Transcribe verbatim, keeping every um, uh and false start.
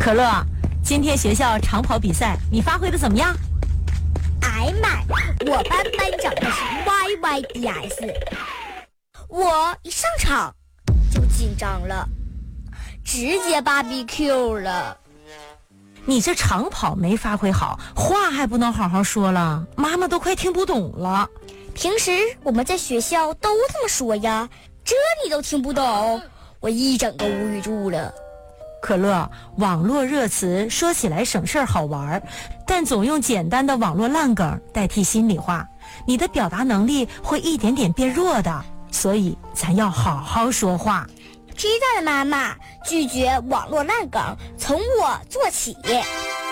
可乐，今天学校长跑比赛你发挥的怎么样？ 哎妈，我班班长的是 Y Y D S， 我一上场就紧张了，直接 B B Q 了。 你这长跑没发挥好，话还不能好好说了，妈妈都快听不懂了。 平时我们在学校都这么说呀，这你都听不懂，我一整个无语住了。 可乐，网络热词说起来省事儿好玩，但总用简单的网络烂梗代替心里话，你的表达能力会一点点变弱的，所以咱要好好说话。 知道了，妈妈，拒绝网络烂梗，从我做起。